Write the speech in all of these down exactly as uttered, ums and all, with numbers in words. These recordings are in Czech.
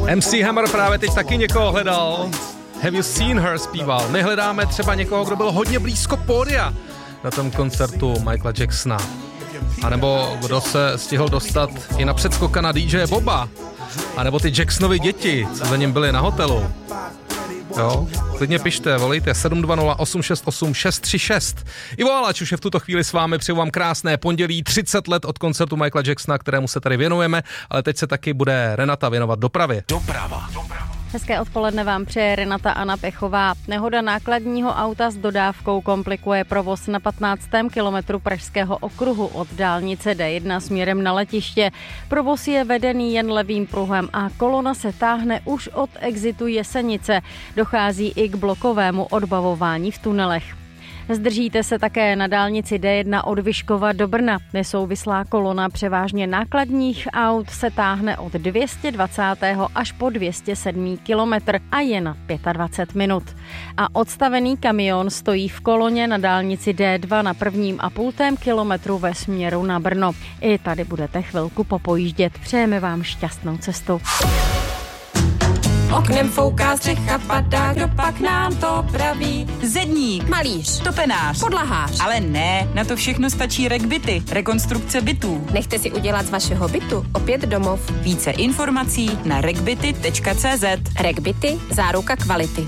em cé Hammer právě teď taky někoho hledal. Have you seen her zpíval. My hledáme třeba někoho, kdo byl hodně blízko pódia na tom koncertu Michaela Jacksona. A nebo kdo se stihl dostat i na předskoka na dý džej Boba. A nebo ty Jacksonovy děti, co za ním byli na hotelu. Jo, klidně pište, volejte sedm dva nula osm šest osm šest tři šest. Ivo Alač už je v tuto chvíli s vámi, přeju vám krásné pondělí, třicet let od koncertu Michaela Jacksona, kterému se tady věnujeme, ale teď se taky bude Renata věnovat dopravě. Doprava. Hezké odpoledne vám přeje Renata Anna Pechová. Nehoda nákladního auta s dodávkou komplikuje provoz na patnáctém kilometru Pražského okruhu od dálnice dé jedna směrem na letiště. Provoz je vedený jen levým pruhem a kolona se táhne už od exitu Jesenice. Dochází i k blokovému odbavování v tunelech. Zdržíte se také na dálnici dé jedna od Vyškova do Brna. Nesouvislá kolona převážně nákladních aut se táhne od dvě stě dvacátého až po dvě stě sedmý kilometr a je na dvacet pět minut. A odstavený kamion stojí v koloně na dálnici dé dva na prvním a půltém kilometru ve směru na Brno. I tady budete chvilku popojíždět. Přejeme vám šťastnou cestu. Oknem fouká střecha, padá, kdo pak nám to praví? Zedník, Malíř, topenář, podlahář. ale ne, na to všechno stačí RegBity, rekonstrukce bytů. Nechte si udělat z vašeho bytu opět domov. Více informací na regbity tečka cé zet. RegBity, záruka kvality.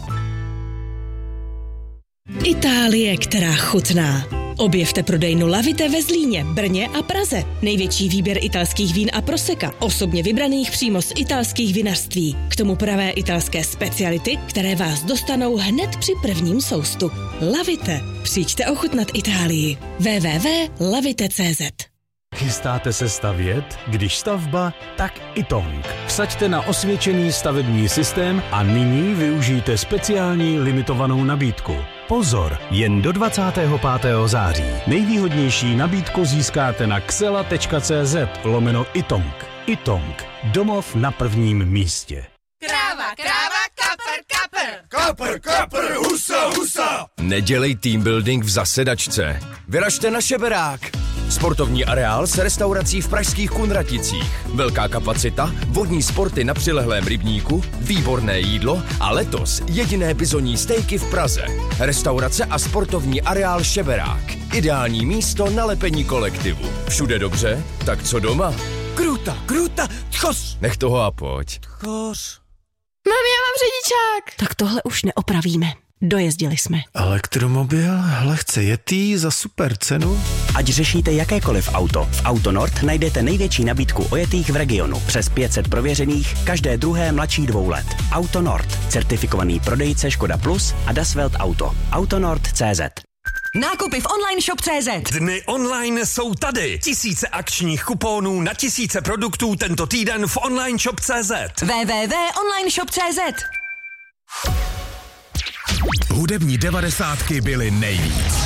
Itálie, která chutná. Objevte prodejnu Lavite ve Zlíně, Brně a Praze. Největší výběr italských vín a proseka, osobně vybraných přímo z italských vinařství. K tomu pravé italské speciality, které vás dostanou hned při prvním soustu. Lavite. Přijďte ochutnat Itálii. w w w tečka lavite tečka cé zet. Chystáte se stavět? Když stavba, tak Itong. Vsaďte na osvědčený stavební systém a nyní využijte speciální limitovanou nabídku. Pozor, jen do dvacátého pátého září. Nejvýhodnější nabídku získáte na xela tečka cé zet lomeno Itong. Itong. Domov na prvním místě. Kráva, kráva, kapr, kapr. Kapr, kapr, husa, husa. Nedělej team building v zasedačce. Vyražte na Šeberák. Sportovní areál s restaurací v pražských Kunraticích. Velká kapacita, vodní sporty na přilehlém rybníku, výborné jídlo a letos jediné bizonní stejky v Praze. Restaurace a sportovní areál Šeberák. Ideální místo na lepení kolektivu. Všude dobře? Tak co doma? Kruta, kruta, tchos. Nech toho a pojď. Tchos. Mami, já mám řidičák. Tak tohle už neopravíme. Dojezdili jsme. Elektromobil, lehce jetý za super cenu. Ať řešíte jakékoliv auto, v Autonord najdete největší nabídku ojetých v regionu. Přes pět set prověřených, každé druhé mladší dvou let. Autonord, certifikovaný prodejce Škoda Plus a Dasvelt Auto. Autonord tečka cé zet. Nákupy v online shop tečka cé zet. Dny online jsou tady. Tisíce akčních kuponů na tisíce produktů tento týden v online shop tečka cé zet. w w w tečka online shop tečka cé zet. Hudební devadesátky byly nejvíc.